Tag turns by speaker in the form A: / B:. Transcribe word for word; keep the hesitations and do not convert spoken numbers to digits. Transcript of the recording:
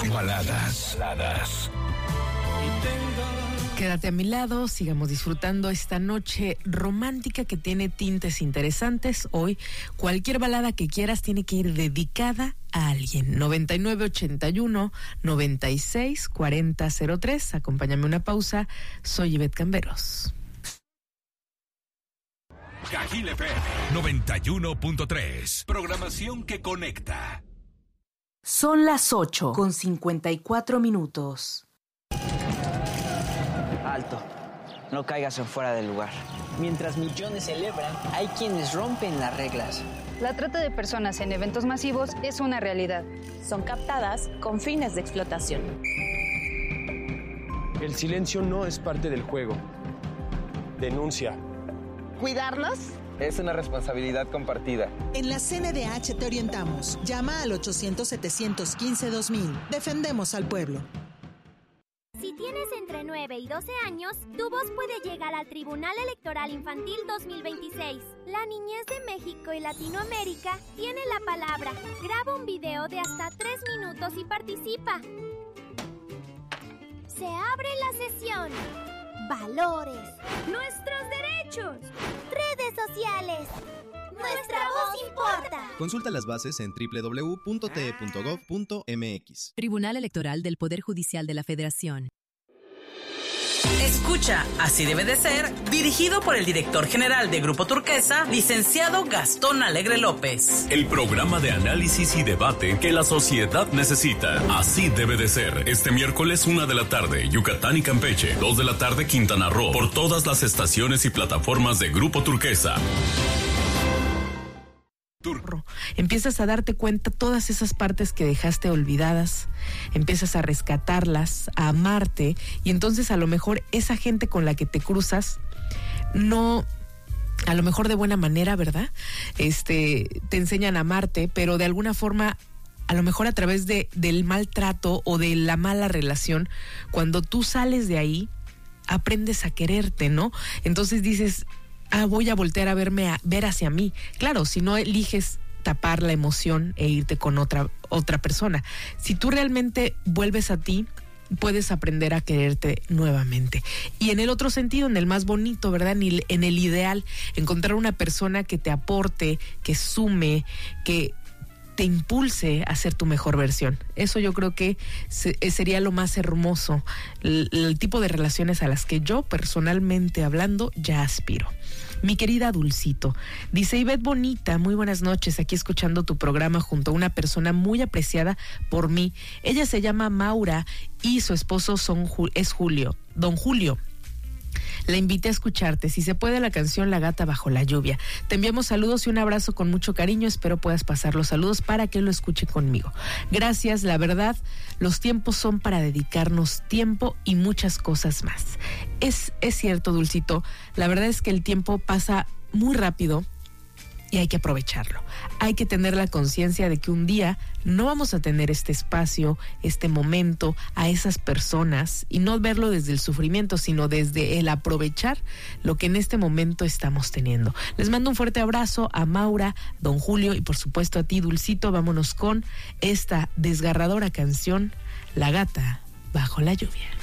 A: Baladas. Baladas.
B: Quédate a mi lado, sigamos disfrutando esta noche romántica que tiene tintes interesantes. Hoy, cualquier balada que quieras tiene que ir dedicada a alguien. noventa y nueve ochenta y uno noventa y seis cuarenta cero tres. Acompáñame una pausa. Soy Ivette Camberos.
A: Cajil F M noventa y uno punto tres. Programación que conecta.
B: Son las ocho con cincuenta y cuatro minutos.
C: Alto, no caigas en fuera del lugar. Mientras millones celebran, hay quienes rompen las reglas.
D: La trata de personas en eventos masivos es una realidad.
E: Son captadas con fines de explotación.
F: El silencio no es parte del juego. Denuncia.
G: ¿Cuidarnos?
H: Es una responsabilidad compartida.
G: En la C N D H te orientamos. Llama al ochocientos setecientos quince dos mil. Defendemos al pueblo.
I: Si tienes entre nueve y doce años, tu voz puede llegar al Tribunal Electoral Infantil dos mil veintiséis. La niñez de México y Latinoamérica tiene la palabra. Graba un video de hasta tres minutos y participa. Se abre la sesión. Valores. Nuestros derechos. Redes sociales. Nuestra voz importa.
J: Consulta las bases en doble u doble u doble u punto t e punto gov punto m x.
K: Tribunal Electoral del Poder Judicial de la Federación.
L: Escucha, así debe de ser, dirigido por el director general de Grupo Turquesa, licenciado Gastón Alegre López.
A: El programa de análisis y debate que la sociedad necesita. Así debe de ser. Este miércoles, una de la tarde, Yucatán y Campeche. Dos de la tarde, Quintana Roo. Por todas las estaciones y plataformas de Grupo Turquesa.
B: Empiezas a darte cuenta todas esas partes que dejaste olvidadas, empiezas a rescatarlas, a amarte, y entonces a lo mejor esa gente con la que te cruzas, no, a lo mejor de buena manera, ¿verdad? Este, te enseñan a amarte, pero de alguna forma, a lo mejor a través de, del maltrato o de la mala relación, cuando tú sales de ahí, aprendes a quererte, ¿no? Entonces dices, ah, voy a voltear a verme, a ver hacia mí. Claro, si no eliges tapar la emoción e irte con otra, otra persona. Si tú realmente vuelves a ti, puedes aprender a quererte nuevamente. Y en el otro sentido, en el más bonito, ¿verdad? En el ideal, encontrar una persona que te aporte, que sume, que te impulse a ser tu mejor versión. Eso yo creo que se, sería lo más hermoso, el, el tipo de relaciones a las que yo personalmente hablando ya aspiro. Mi querida Dulcito, dice Ivette bonita, muy buenas noches, aquí escuchando tu programa junto a una persona muy apreciada por mí. Ella se llama Maura y su esposo son, es Julio, don Julio. La invité a escucharte, si se puede, la canción La Gata Bajo la Lluvia. Te enviamos saludos y un abrazo con mucho cariño, espero puedas pasar los saludos para que lo escuche conmigo. Gracias, la verdad, los tiempos son para dedicarnos tiempo y muchas cosas más. Es, es cierto, Dulcito, la verdad es que el tiempo pasa muy rápido y hay que aprovecharlo. Hay que tener la conciencia de que un día no vamos a tener este espacio, este momento, a esas personas, y no verlo desde el sufrimiento, sino desde el aprovechar lo que en este momento estamos teniendo. Les mando un fuerte abrazo a Maura, don Julio y por supuesto a ti, Dulcito. Vámonos con esta desgarradora canción, La Gata Bajo la Lluvia.